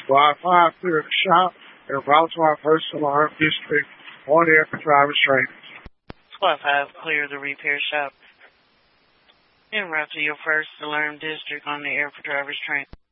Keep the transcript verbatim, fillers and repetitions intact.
Squad five cleared the shop and are brought to our first alarm district on air for driver's training. Squad five cleared the repair shop en route to your first alarm district on the air for driver's training.